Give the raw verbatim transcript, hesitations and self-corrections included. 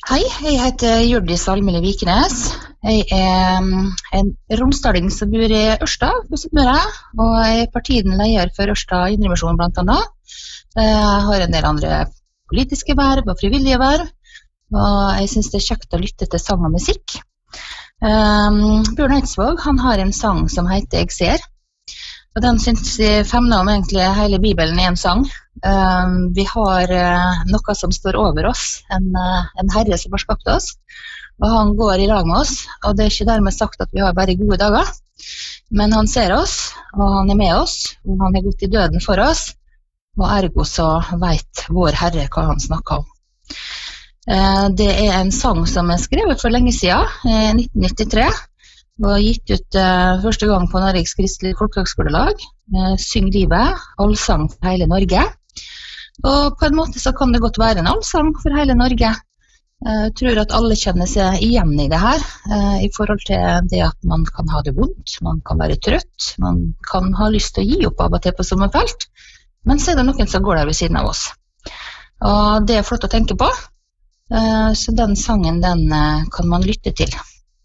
Hei, jeg heter Hjørdis Almelle Vikenes. Jeg er mm, en romsdaling som bor i Ørsta på Sunnmøre, og jeg er partidleder for Ørsta Indremisjon blant annet. Jeg har en del andre politiske verv og frivillige verv, og jeg synes det er kjekt å lytte til sang og musikk. Um, Bjørn Eidsvåg, han har en sang som heter «Jeg ser», og den synes jeg femner om egentlig hele Bibelen i en sang. Um, vi har uh, noe som står over oss, en, uh, en herre som har skapt oss, og han går i lag med oss, og det er ikke dermed sagt at vi har bare gode dager, men han ser oss, og han er med oss, og han har gått i døden for oss, og ergo så vet vår herre hva han snakker om. Uh, det er en sang som er skrevet for lenge siden, i nitten nittitre, og gitt ut uh, første gang på Norges Kristelig Folkehøgskolelag, uh, Syng livet, allsang for hele Norge. Og på en måte så kan det godt være en allsang for hele Norge. Jeg tror at alle kjenner seg igjen i det her, uh, i forhold til det at man kan ha det vondt, man kan være trøtt, man kan ha lyst til å gi opp av og til på sommerfelt, men så er det noen som går der ved siden av oss. Og det er flott å tenke på, uh, så den sangen den uh, kan man lytte til.